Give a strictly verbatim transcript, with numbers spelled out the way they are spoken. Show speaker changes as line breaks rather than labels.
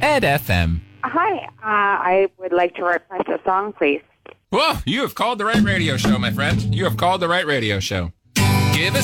Ed F M.
Hi, uh, I would like to request a song, please.
Whoa, you have called the right radio show, my friend. You have called the right radio show.